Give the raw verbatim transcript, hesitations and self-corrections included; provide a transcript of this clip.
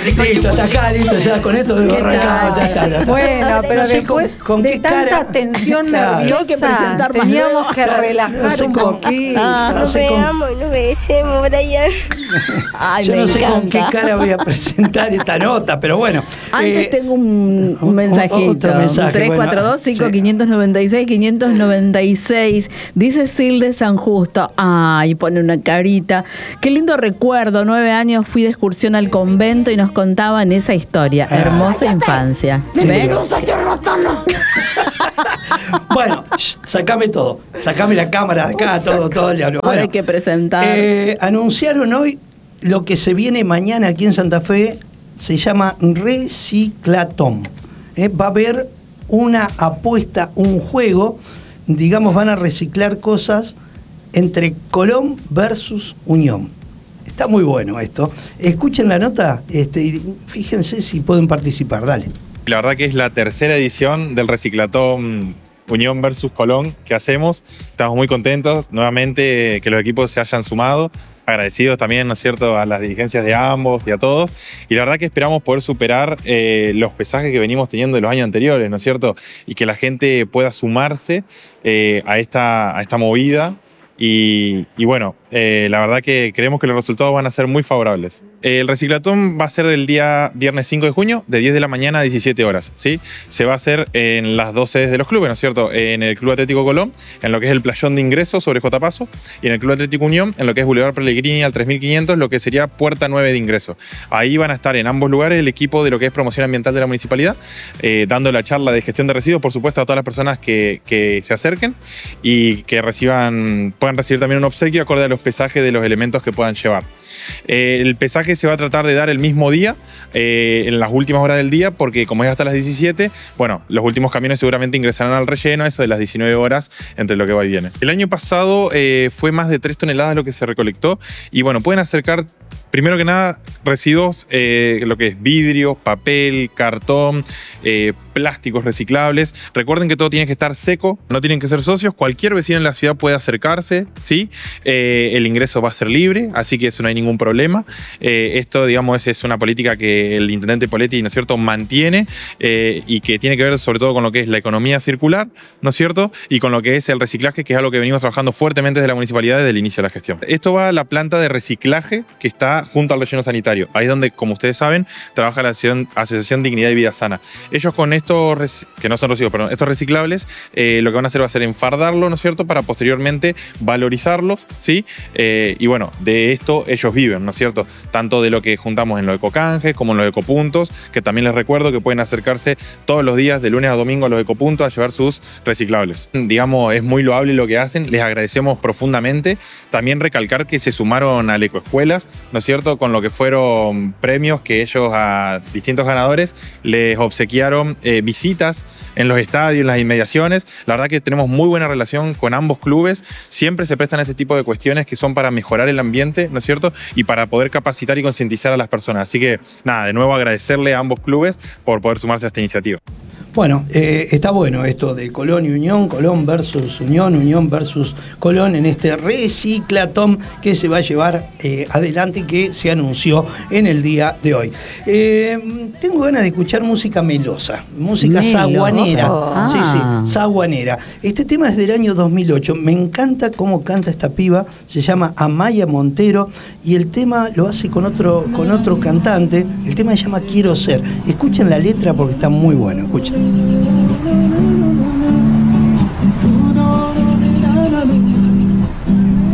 Listo, hasta acá, listo, ya con esto de arrancamos, ya está, ya está. Bueno, pero No sé después con- con de qué tanta cara- tensión Claro. nerviosa, Hay que presentar más teníamos nuevos. que Claro, relajar no sé un con- poquito. Ah, no Nos sé con- veamos y nos besemos, Brian. Ay, Yo me no sé con qué encanta. cara voy a presentar esta nota, pero bueno. Antes eh, tengo un, un o- mensajito. otro mensaje, tres cuatro dos, cinco cinco nueve seis, cinco nueve seis. Dice Sil de San Justo. Ay, pone una carita. Qué lindo recuerdo. Nueve años fui de excursión al convento y nos contaban esa historia. Ah. Hermosa infancia. Sí. ¿Ven? Bueno, shh, sacame todo. Sacame la cámara de acá, todo, todo el diablo. Ahora Bueno, hay que presentar. eh, anunciaron hoy lo que se viene mañana aquí en Santa Fe. Se llama Reciclatón. Eh, va a haber una apuesta, un juego. Digamos, van a reciclar cosas entre Colón versus Unión. Está muy bueno esto. Escuchen la nota, este, y fíjense si pueden participar. Dale. La verdad que es la tercera edición del Reciclatón Unión versus Colón que hacemos. Estamos muy contentos nuevamente que los equipos se hayan sumado. Agradecidos también, ¿no es cierto?, a las dirigencias de ambos y a todos. Y la verdad que esperamos poder superar eh, los pesajes que venimos teniendo de los años anteriores, ¿no es cierto? Y que la gente pueda sumarse eh, a, esta, a esta movida. Y, y bueno, eh, la verdad que creemos que los resultados van a ser muy favorables. El reciclatón va a ser el día viernes cinco de junio, de diez de la mañana a diecisiete horas, ¿sí? Se va a hacer en las dos sedes de los clubes, ¿no es cierto? En el Club Atlético Colón, en lo que es el playón de ingreso sobre J. Paso, y en el Club Atlético Unión, en lo que es Boulevard Pellegrini al tres mil quinientos, lo que sería puerta nueve de ingreso. Ahí van a estar en ambos lugares el equipo de lo que es promoción ambiental de la municipalidad, eh, dando la charla de gestión de residuos, por supuesto, a todas las personas que, que se acerquen y que reciban, puedan recibir también un obsequio acorde a los pesajes de los elementos que puedan llevar. Eh, el pesaje se va a tratar de dar el mismo día, eh, en las últimas horas del día, porque como es hasta las diecisiete, bueno, los últimos camiones seguramente ingresarán al relleno, a eso de las diecinueve horas, entre lo que va y viene. El año pasado eh, fue más de tres toneladas lo que se recolectó, y bueno, pueden acercar, primero que nada, residuos, eh, lo que es vidrio, papel, cartón, eh, plásticos reciclables. Recuerden que todo tiene que estar seco, no tienen que ser socios, cualquier vecino en la ciudad puede acercarse, ¿sí? Eh, el ingreso va a ser libre, así que eso no hay ningún problema. Eh, esto, digamos, es una política que el intendente Poletti, ¿no es cierto?, mantiene eh, y que tiene que ver sobre todo con lo que es la economía circular, ¿no es cierto?, y con lo que es el reciclaje, que es algo que venimos trabajando fuertemente desde la municipalidad desde el inicio de la gestión. Esto va a la planta de reciclaje que está junto al relleno sanitario. Ahí es donde, como ustedes saben, trabaja la Asociación Dignidad y Vida Sana. Ellos con estos, que no son residuos, perdón, estos reciclables, eh, lo que van a hacer va a ser enfardarlo, ¿no es cierto?, para posteriormente valorizarlos, ¿sí? Eh, y bueno, de esto ellos viven, ¿no es cierto? Tanto de lo que juntamos en los ecocanjes como en los ecopuntos, que también les recuerdo que pueden acercarse todos los días, de lunes a domingo, a los ecopuntos a llevar sus reciclables. Digamos, es muy loable lo que hacen, les agradecemos profundamente. También recalcar que se sumaron al Ecoescuelas, ¿no es cierto?, con lo que fueron premios que ellos a distintos ganadores les obsequiaron eh, visitas en los estadios, en las inmediaciones. La verdad que tenemos muy buena relación con ambos clubes, siempre se prestan a este tipo de cuestiones que son para mejorar el ambiente, ¿no es cierto?, y para poder capacitar y concientizar a las personas. Así que, nada, de nuevo agradecerle a ambos clubes por poder sumarse a esta iniciativa. Bueno, eh, está bueno esto de Colón y Unión, Colón versus Unión, Unión versus Colón en este reciclatón que se va a llevar eh, adelante y que se anunció en el día de hoy. Eh, tengo ganas de escuchar música melosa, música Melo. saguanera. Ah. Sí, sí, saguanera. Este tema es del año dos mil ocho. Me encanta cómo canta esta piba, se llama Amaya Montero y el tema lo hace con otro, con otro cantante. El tema se llama Quiero Ser. Escuchen la letra porque está muy bueno, escuchen.